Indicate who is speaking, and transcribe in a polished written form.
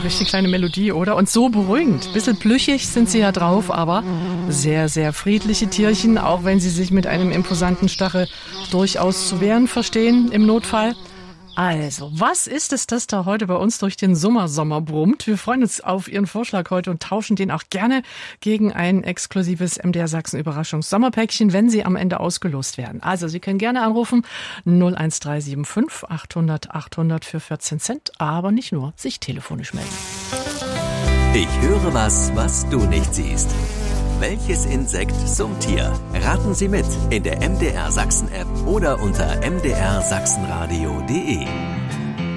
Speaker 1: richtig kleine Melodie, oder? Und so beruhigend. Bisschen plüchig sind sie ja drauf, aber sehr, sehr friedliche Tierchen, auch wenn sie sich mit einem imposanten Stachel durchaus zu wehren verstehen im Notfall. Also, was ist es, das da heute bei uns durch den Sommer brummt? Wir freuen uns auf Ihren Vorschlag heute und tauschen den auch gerne gegen ein exklusives MDR Sachsen Überraschungs-Sommerpäckchen, wenn Sie am Ende ausgelost werden. Also, Sie können gerne anrufen 01375 800 800 für 14 Cent, aber nicht nur, sich telefonisch melden.
Speaker 2: Ich höre was du nicht siehst. Welches Insekt summt hier? Raten Sie mit in der MDR Sachsen App oder unter mdrsachsenradio.de.